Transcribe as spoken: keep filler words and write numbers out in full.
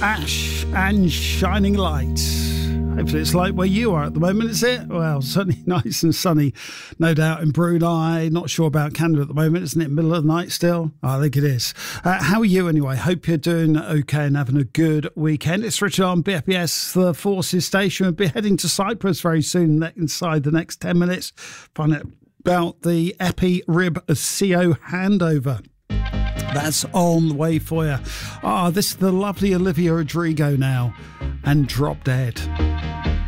Ash and Shining Light. Hopefully it's like where you are at the moment, is it? Well, certainly nice and sunny, no doubt, in Brunei. Not sure about Canada at the moment, isn't it? Middle of the night still? I think it is. Uh, how are you anyway? Hope you're doing okay and having a good weekend. It's Richard on B F B S, the Forces Station. We'll be heading to Cyprus very soon, inside the next ten minutes. Find out about the Epi Rib C O handover. That's on the way for you. Ah, this is the lovely Olivia Rodrigo now and Drop Dead.